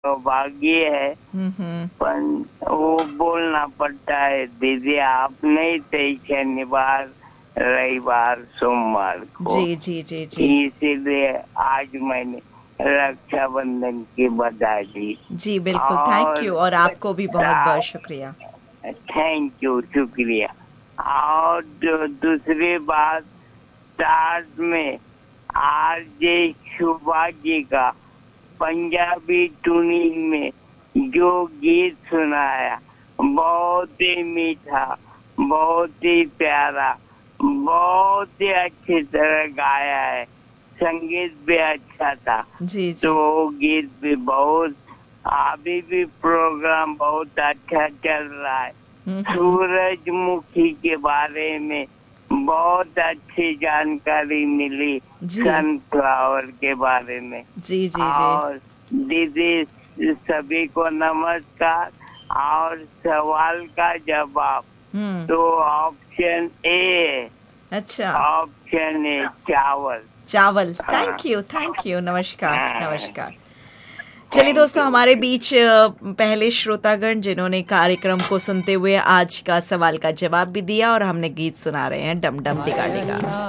सौभाग्य है, हम्म। पर वो बोलना पड़ता है दीदी आप नहीं थे शनिवार रविवार सोमवार को, जी जी जी जी। इसीलिए आज मैंने रक्षाबंधन की बधाई दी। जी बिल्कुल, थैंक यू, और और आपको भी बहुत बहुत शुक्रिया। थैंक यू, शुक्रिया। और जो दूसरी बात, स्टार्ट में आरजे शुभा जी का पंजाबी ट्यूनिंग में जो गीत सुनाया, बहुत ही मीठा, बहुत ही प्यारा, बहुत ही अच्छी तरह गाया है, संगीत भी अच्छा था। जी तो जी जी। वो गीत भी बहुत, अभी भी प्रोग्राम बहुत अच्छा चल रहा है। हम्म। सूरजमुखी के बारे में बहुत अच्छी जानकारी मिली, जी सनफ्लावर के बारे में। जी जी जी। और दीदी सभी को नमस्कार। और सवाल का जवाब हम्म। तो ऑप्शन ए, अच्छा। ऑप्शन ए चावल। चावल, हाँ, थैंक यू, नमस्कार हाँ, नमस्कार। चलिए थैंक दोस्तों, यू। हमारे बीच पहले श्रोतागण जिन्होंने कार्यक्रम को सुनते हुए आज का सवाल का जवाब भी दिया, और हमने गीत सुना रहे हैं डम डम डिगा डिगा।